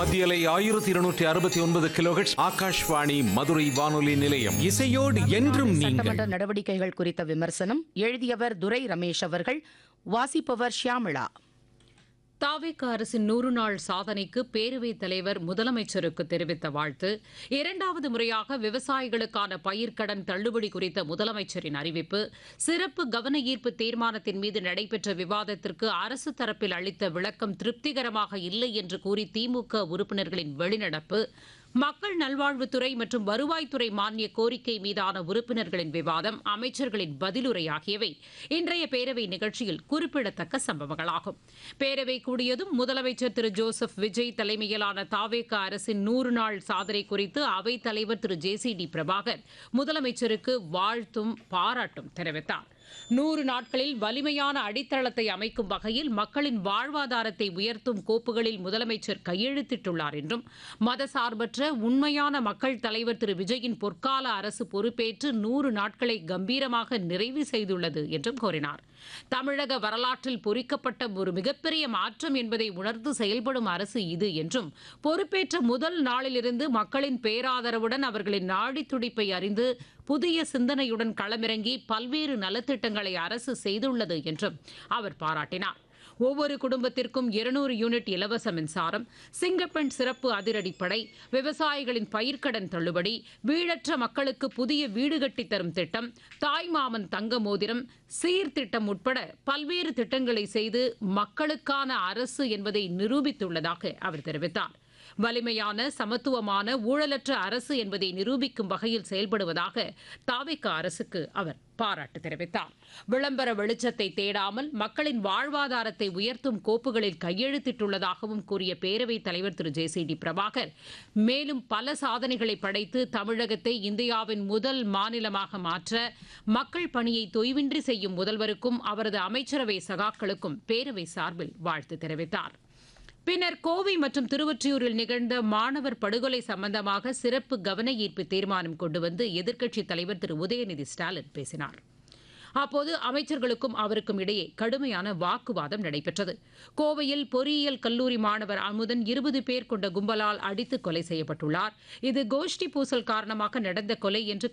மத்திய அலை 1269 கிலோஹெர்ட்ஸ் ஆகாஷ்வாணி மதுரை வானொலி நிலையம். இசையோடு என்றும் நீங்கள். சட்டமன்ற நடவடிக்கைகள் குறித்த விமர்சனம் எழுதியவர் துரை ரமேஷ் அவர்கள், வாசிப்பவர் ஷியாமிளா. தாவேக அரசின் 100 நாள் சாதனைக்கு பேரவைத் தலைவர் முதலமைச்சருக்கு தெரிவித்த வாழ்த்து. 2வது முறையாக விவசாயிகளுக்கான பயிர்க்கடன் தள்ளுபடி குறித்த முதலமைச்சரின் அறிவிப்பு. சிறப்பு கவன ஈர்ப்பு தீர்மானத்தின் மீது நடைபெற்ற விவாதத்திற்கு அரசு தரப்பில் அளித்த விளக்கம் திருப்திகரமாக இல்லை என்று கூறி திமுக உறுப்பினர்களின் வெளிநடப்பு. மக்கள் நல்வாழ்வுத்துறை மற்றும் வருவாய்த்துறை மானிய கோரிக்கை மீதான உறுப்பினர்களின் விவாதம், அமைச்சர்களின் பதிலுரை ஆகியவை இன்றைய பேரவை நிகழ்ச்சியில் குறிப்பிடத்தக்க சம்பவங்களாகும். பேரவை கூடியதும் முதலமைச்சர் திரு ஜோசப் விஜய் தலைமையிலான தாவேக அரசின் 100 நாள் சாதனை குறித்து அவைத் தலைவர் திரு ஜே.சி.டி. பிரபாகர் முதலமைச்சருக்கு வாழ்த்தும் பாராட்டும் தெரிவித்தார். 100 நாட்களில் வலிமையான அடித்தளத்தை அமைக்கும் வகையில் மக்களின் வாழ்வாதாரத்தை உயர்த்தும் கோப்புகளில் முதலமைச்சர் கையெழுத்திட்டுள்ளார் என்றும், மதசார்பற்ற உண்மையான மக்கள் தலைவர் திரு விஜயின் பொற்கால அரசு பொறுப்பேற்று 100 நாட்களை கம்பீரமாக நிறைவு செய்துள்ளது என்றும் கூறினார். தமிழக வரலாற்றில் பொறிக்கப்பட்ட ஒரு மிகப்பெரிய மாற்றம் என்பதை உணர்ந்து செயல்படும் அரசு இது என்றும், பொறுப்பேற்ற முதல் நாளிலிருந்து மக்களின் பேராதரவுடன் அவர்களின் நாடி துடிப்பை அறிந்து புதிய சிந்தனையுடன் களமிறங்கி பல்வேறு நலத்திட்டங்களை அரசு செய்துள்ளது என்றும் அவர் பாராட்டினார். ஒவ்வொரு குடும்பத்திற்கும் 200 யூனிட் இலவச மின்சாரம், சிங்கப்பெண் சிறப்பு அதிரடிப்படை, விவசாயிகளின் பயிர்க்கடன் தள்ளுபடி, வீடற்ற மக்களுக்கு புதிய வீடு கட்டித் தரும் திட்டம், தாய்மாமன் தங்க மோதிரம், சீர்திட்டம் உட்பட பல்வேறு திட்டங்களை செய்து மக்களுக்கான அரசு என்பதை நிரூபித்துள்ளதாக அவர் தெரிவித்தார். வலிமையான, சமத்துவமான, ஊழலற்ற அரசு என்பதை நிரூபிக்கும் வகையில் செயல்படுவதாக தாவேக அரசுக்கு அவர் பாராட்டு தெரிவித்தார். விளம்பர வெளிச்சத்தை தேடாமல் மக்களின் வாழ்வாதாரத்தை உயர்த்தும் கோப்புகளில் கையெழுத்திட்டுள்ளதாகவும் கூறிய பேரவைத் தலைவர் திரு ஜே.சி.டி. பிரபாகர், மேலும் பல சாதனைகளை படைத்து தமிழகத்தை இந்தியாவின் முதல் மாநிலமாக மாற்ற மக்கள் பணியை தொய்வின்றி செய்யும் முதல்வருக்கும் அவரது அமைச்சரவை சகாக்களுக்கும் பேரவை சார்பில் வாழ்த்து தெரிவித்தார். பின்னர் கோவை மற்றும் திருவொற்றியூரில் நிகழ்ந்த மாணவர் படுகொலை சம்பந்தமாக சிறப்பு கவன ஈர்ப்பு தீர்மானம் கொண்டு வந்து எதிர்க்கட்சித் தலைவர் திரு உதயநிதி ஸ்டாலின் பேசினார். அப்போது அமைச்சர்களுக்கும் அவருக்கும் இடையே கடுமையான வாக்குவாதம் நடைபெற்றது. கோவையில் பொறியியல் கல்லூரி மாணவர் அமுதன் 20 பேர் கொண்ட கும்பலால் அடித்து கொலை செய்யப்பட்டுள்ளார். இது கோஷ்டி பூசல் காரணமாக நடந்த கொலை என்று